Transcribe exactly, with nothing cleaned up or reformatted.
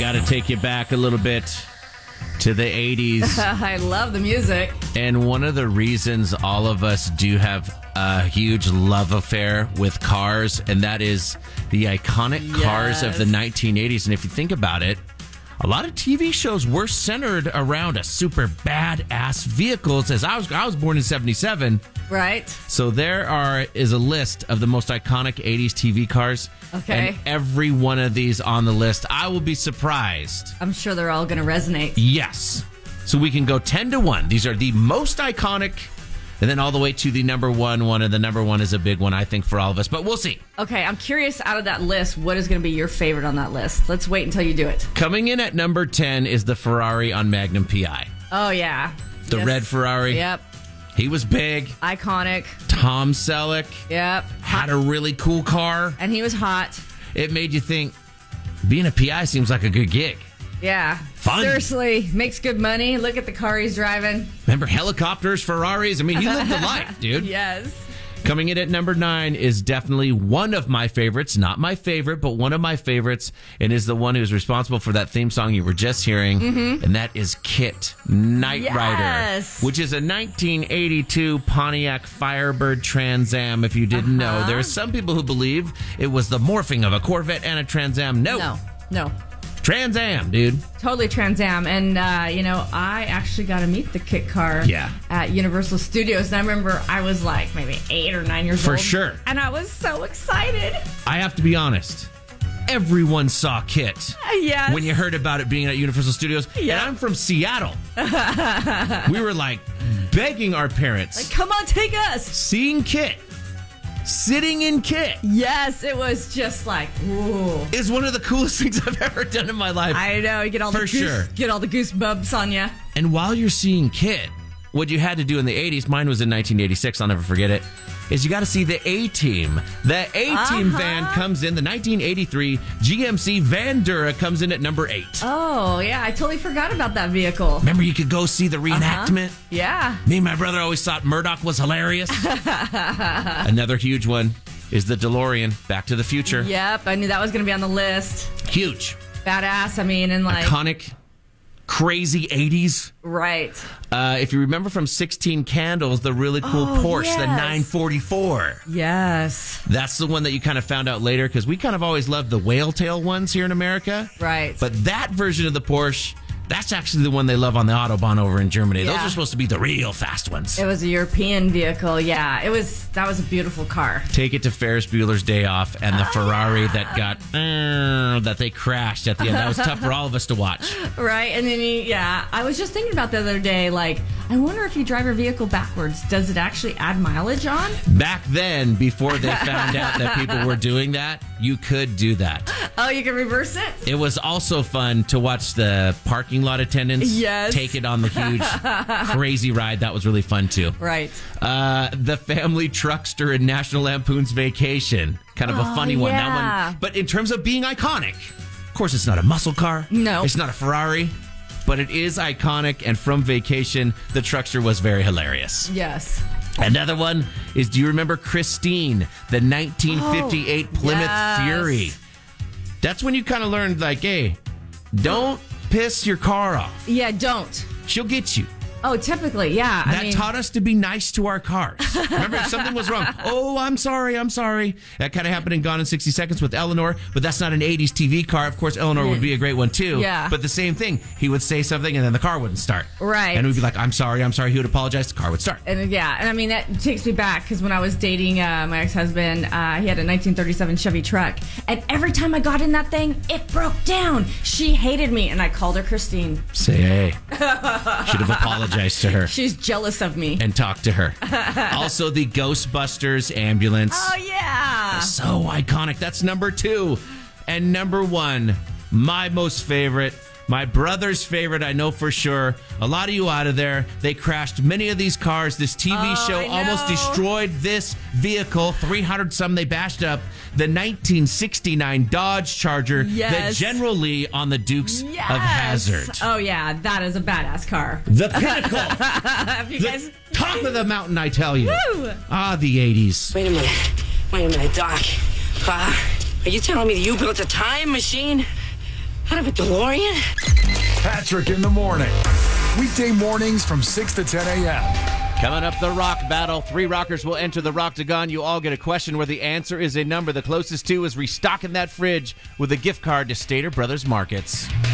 got to take you back a little bit to the eighties. I love the music. And one of the reasons all of us do have a huge love affair with cars, and that is the iconic Yes. cars of the nineteen eighties. And if you think about it, a lot of T V shows were centered around a super badass vehicles. As I was, I was born in seventy-seven. Right. So there are is a list of the most iconic eighties T V cars. Okay. And every one of these on the list, I will be surprised. I'm sure they're all going to resonate. Yes. So we can go ten to one. These are the most iconic, and then all the way to the number one one. And the number one is a big one, I think, for all of us. But we'll see. Okay, I'm curious, out of that list, what is going to be your favorite on that list? Let's wait until you do it. Coming in at number ten is the Ferrari on Magnum P I. Oh, yeah. The Yes. red Ferrari. Yep. He was big. Iconic. Tom Selleck Yep. had a really cool car. And he was hot. It made you think being a P I seems like a good gig. Yeah. Fun. Seriously, makes good money. Look at the car he's driving. Remember helicopters, Ferraris? I mean, he lived the life, dude. Yes. Coming in at number nine is definitely one of my favorites. Not my favorite, but one of my favorites. And is the one who's responsible for that theme song you were just hearing. Mm-hmm. And that is Kit Knight Yes. Rider, which is a nineteen eighty-two Pontiac Firebird Trans Am. If you didn't Uh-huh. know, there are some people who believe it was the morphing of a Corvette and a Trans Am. No. No. No. Trans Am, dude. Totally Trans Am. And, uh, you know, I actually got to meet the Kit car Yeah. at Universal Studios. And I remember I was like maybe eight or nine years For old. sure. And I was so excited. I have to be honest. Everyone saw Kit. Yes. When you heard about it being at Universal Studios. Yeah. And I'm from Seattle. We were like begging our parents. Like, come on, take us. Seeing Kit, sitting in Kit, Yes, it was just like, ooh. is one of the coolest things I've ever done in my life. I know, you get all the For goose, sure. get all the goosebumps on you. And while you're seeing Kit, what you had to do in the eighties, mine was in nineteen eighty-six, I'll never forget it, is you got to see the A-Team. The A-Team Uh-huh. van comes in, the nineteen eighty-three G M C Vandura comes in at number eight. Oh, yeah, I totally forgot about that vehicle. Remember, you could go see the reenactment? Yeah. Me and my brother always thought Murdoch was hilarious. Another huge one is the DeLorean, Back to the Future. Yep, I knew that was going to be on the list. Huge. Badass, I mean, and like, Iconic, crazy eighties. right. Uh, if you remember from sixteen Candles, the really cool Oh, Porsche, the yes. nine forty-four. Yes. That's the one that you kind of found out later, because we kind of always loved the whale tail ones here in America. Right. But that version of the Porsche, that's actually the one they love on the Autobahn over in Germany. Those Yeah. are supposed to be the real fast ones. It was a European vehicle. Yeah, it was. That was a beautiful car. Take it to Ferris Bueller's Day Off and the Ferrari that got uh, that they crashed at the end. That was tough for all of us to watch. Right, and then you, yeah, I was just thinking about the other day. Like, I wonder if you drive your vehicle backwards, does it actually add mileage on? Back then, before they found out that people were doing that, you could do that. Oh, you can reverse it. It was also fun to watch the parking lot attendants Yes. take it on the huge, crazy ride. That was really fun too. Right. Uh, the family truckster in National Lampoon's Vacation. Kind of a Oh, funny one. That yeah. one. But in terms of being iconic, of course, it's not a muscle car. No. It's not a Ferrari. But it is iconic. And from Vacation, the truckster was very hilarious. Yes. Another one is, do you remember Christine, the nineteen fifty-eight Oh, Plymouth yes. Fury? That's when you kind of learned, like, hey, don't piss your car off. Yeah, don't. She'll get you. Oh, typically, yeah. I That mean, taught us to be nice to our cars. Remember, if something was wrong, oh, I'm sorry, I'm sorry. That kind of happened in Gone in sixty seconds with Eleanor, but that's not an eighties T V car. Of course, Eleanor would be a great one, too. Yeah. But the same thing. He would say something, and then the car wouldn't start. Right. And we'd be like, I'm sorry, I'm sorry. He would apologize. The car would start. And yeah, and I mean, that takes me back because when I was dating uh, my ex-husband, uh, he had a nineteen thirty-seven Chevy truck. And every time I got in that thing, it broke down. She hated me, and I called her Christine. Say, hey. Should have apologized to her. She's jealous of me. And talk to her. Also, the Ghostbusters ambulance. Oh, yeah. So iconic. That's number two. And number one, my most favorite, my brother's favorite, I know for sure. A lot of you out of there, they crashed many of these cars. This T V Oh, show I almost know. destroyed this vehicle. three hundred some they bashed up. The nineteen sixty-nine Dodge Charger, Yes. the General Lee on the Dukes Yes. of Hazzard. Oh, yeah, that is a badass car. The pinnacle. Have you The guys... top of the mountain, I tell you. Woo! Ah, the eighties. Wait a minute. Wait a minute, Doc. Uh, are you telling me that you built a time machine? Out of a DeLorean? Patrick in the morning. Weekday mornings from six to ten a.m. Coming up, the rock battle. Three rockers will enter the Roctagon. You all get a question where the answer is a number. The closest to is restocking that fridge with a gift card to Stater Brothers Markets.